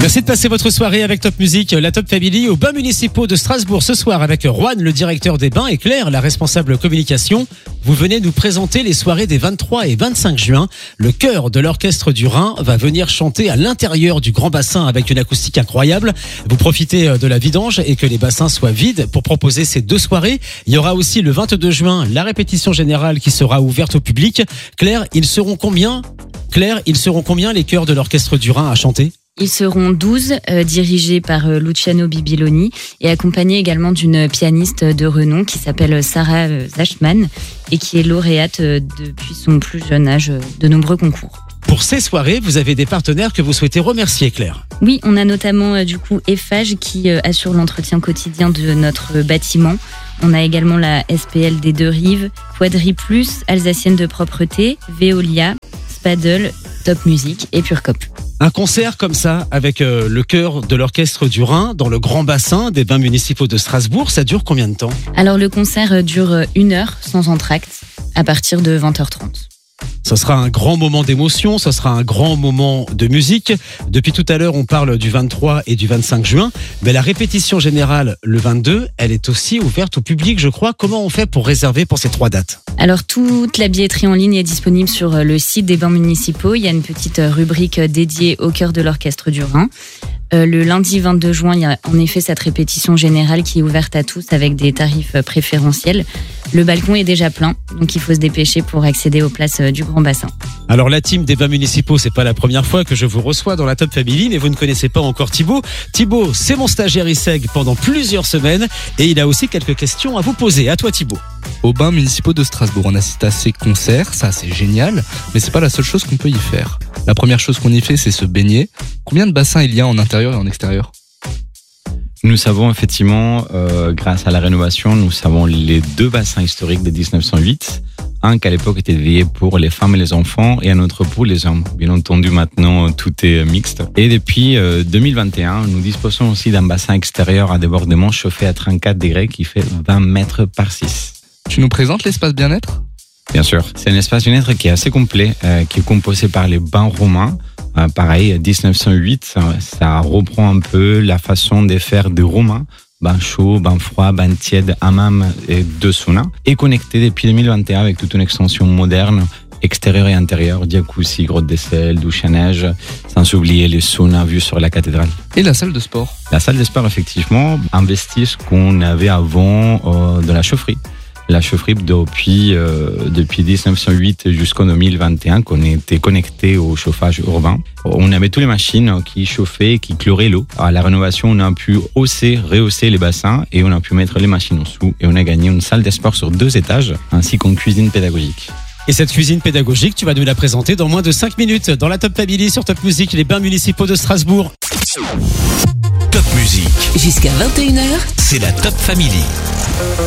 Merci de passer votre soirée avec Top Music, la Top Family, aux bains municipaux de Strasbourg ce soir avec Juan, le directeur des bains, et Claire, la responsable communication. Vous venez nous présenter les soirées des 23 et 25 juin. Le chœur de l'Orchestre du Rhin va venir chanter à l'intérieur du grand bassin avec une acoustique incroyable. Vous profitez de la vidange et que les bassins soient vides pour proposer ces deux soirées. Il y aura aussi le 22 juin la répétition générale qui sera ouverte au public. Claire, ils seront combien les chœurs de l'Orchestre du Rhin à chanter ? Ils seront 12, dirigés par Luciano Bibiloni et accompagnés également d'une pianiste de renom qui s'appelle Sarah Zachman et qui est lauréate depuis son plus jeune âge de nombreux concours. Pour ces soirées, vous avez des partenaires que vous souhaitez remercier, Claire. Oui, on a notamment Eiffage qui assure l'entretien quotidien de notre bâtiment. On a également la SPL des Deux-Rives, Poidry Plus, Alsacienne de Propreté, Veolia, Spadel, Top Music et Purcop. Un concert comme ça, avec le chœur de l'Orchestre du Rhin, dans le grand bassin des bains municipaux de Strasbourg, ça dure combien de temps ? Alors le concert dure 1 heure sans entracte, à partir de 20h30. Ce sera un grand moment d'émotion, ce sera un grand moment de musique. Depuis tout à l'heure, on parle du 23 et du 25 juin, mais la répétition générale, le 22, elle est aussi ouverte au public, je crois. Comment on fait pour réserver pour ces 3 dates ? Alors toute la billetterie en ligne est disponible sur le site des bains municipaux. Il y a une petite rubrique dédiée au chœur de l'Orchestre du Rhin. Le lundi 22 juin, il y a en effet cette répétition générale qui est ouverte à tous avec des tarifs préférentiels. Le balcon est déjà plein, donc il faut se dépêcher pour accéder aux places du grand bassin. Alors la team des bains municipaux, c'est pas la première fois que je vous reçois dans la Top Family, mais vous ne connaissez pas encore Thibaut. Thibaut, c'est mon stagiaire ISEG pendant plusieurs semaines et il a aussi quelques questions à vous poser. À toi Thibaut. Aux bains municipaux de Strasbourg, on assiste à ces concerts, ça c'est génial, mais c'est pas la seule chose qu'on peut y faire. La première chose qu'on y fait, c'est se baigner. Combien de bassins il y a en intérieur et en extérieur ? Nous savons effectivement, grâce à la rénovation, nous savons les 2 bassins historiques de 1908. Un qui à l'époque était dédié pour les femmes et les enfants et un autre pour les hommes. Bien entendu, maintenant, tout est mixte. Et depuis 2021, nous disposons aussi d'un bassin extérieur à débordement chauffé à 34 degrés qui fait 20 mètres par 6. Tu nous présentes l'espace bien-être ? Bien sûr. C'est un espace bien-être qui est assez complet, qui est composé par les bains romains. Pareil, 1908, ça reprend un peu la façon de faire des Romains. Bain chaud, bain froid, bain tiède, hammam et 2 saunas. Et connecté depuis 2021 avec toute une extension moderne, extérieure et intérieure, jacuzzi, grotte de sel, douche à neige, sans oublier les saunas vus sur la cathédrale. Et la salle de sport ? La salle de sport, effectivement, un vestige qu'on avait avant de la chaufferie. La chaufferie depuis 1908 jusqu'en 2021, qu'on était connecté au chauffage urbain. On avait toutes les machines qui chauffaient, qui chloraient l'eau. À la rénovation, on a pu rehausser les bassins et on a pu mettre les machines en dessous. Et on a gagné une salle de sport sur 2 étages, ainsi qu'une cuisine pédagogique. Et cette cuisine pédagogique, tu vas nous la présenter dans moins de 5 minutes dans la Top Family sur Top Music, les bains municipaux de Strasbourg. Top Music. Jusqu'à 21h, C'est la Top Family.